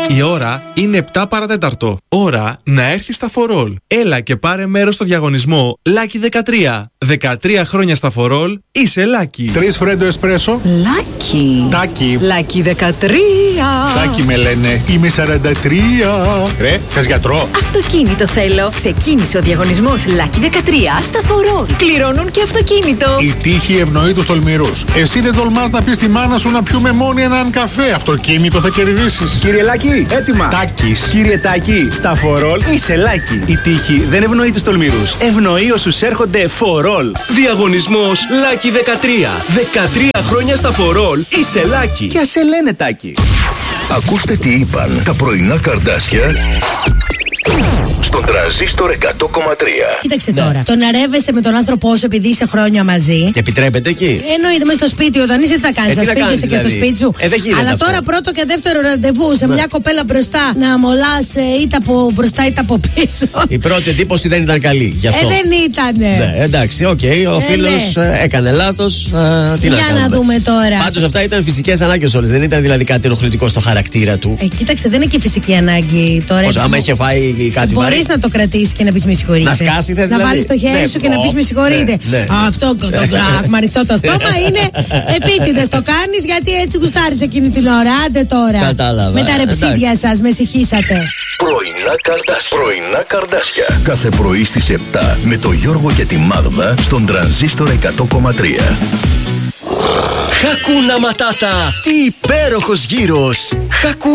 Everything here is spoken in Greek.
Η ώρα είναι 7 παρατέταρτο. Ώρα να έρθει στα For All. Έλα και πάρε μέρος στο διαγωνισμό Lucky 13. 13 χρόνια στα For All, είσαι Lucky. 3 φρέντο εσπρέσο. Lucky. Τάκι. Lucky 13. Τάκι με λένε. Είμαι 43. Ρε, θες γιατρό? Αυτοκίνητο θέλω. Ξεκίνησε ο διαγωνισμός Lucky 13 στα For All. Κληρώνουν και αυτοκίνητο. Η τύχη ευνοεί τους τολμηρούς. Εσύ δεν τολμάς να πεις στη μάνα σου να πιούμε μόνοι έναν καφέ. Αυτοκίνητο θα κερδίσεις. Κύριε Λάκη, έτοιμα. Τάκης. Κύριε Τάκη, στα For All είσαι Λάκη. Η τύχη δεν ευνοεί τους τολμηρούς. Ευνοεί όσους έρχονται For All. Διαγωνισμός Lucky 13. 13 χρόνια στα For All είσαι Λάκη. Και ας σε λένε Τάκη. Ακούστε τι είπαν τα πρωινά καρδάσια στον Τρανζίστορ 100,3. Κοίταξε τώρα. Το να ρεύεσαι με τον άνθρωπό σου επειδή είσαι χρόνια μαζί. Και επιτρέπεται εκεί. Εννοείται μέσα στο σπίτι, όταν είσαι τι θα κάνεις. Θα σφίγγεσαι και στο σπίτι σου. Αλλά αυτό. Τώρα πρώτο και δεύτερο ραντεβού σε μια κοπέλα μπροστά να μολάς είτε από μπροστά είτε από πίσω. Η πρώτη εντύπωση δεν ήταν καλή. Γι' αυτό. Δεν ήτανε. Ναι, εντάξει, οκ. Ο φίλος έκανε λάθος. Για να δούμε τώρα. Πάντως αυτά ήταν φυσικές ανάγκες όλες. Δεν ήταν δηλαδή κάτι ενοχλητικό στο χαρακτήρα του. Κοίταξε, δεν είναι και φυσική ανάγκη τώρα. Άμα είχε φάει κάτι βαρύ. Μπορείς να το κρατήσεις και να πεις με συγχωρείτε. Να σκάσει, θες να δηλαδή. βάλεις το χέρι σου και να πεις με συγχωρείτε. Αυτό το κράκμα ανοιχτό το στόμα είναι επίτηδες. Το κάνεις γιατί έτσι γουστάρεις εκείνη την ώρα. Άντε τώρα. Κατάλαβα. Με τα ρεψίδια σας, με συγχύσατε. Πρωινά καρδάσια. Κάθε πρωί στις 7 με το Γιώργο και τη Μάγδα στον Τρανζίστορ 100,3. Χακούνα Ματάτα. Τι υπέροχος γύρος. Χακούνα.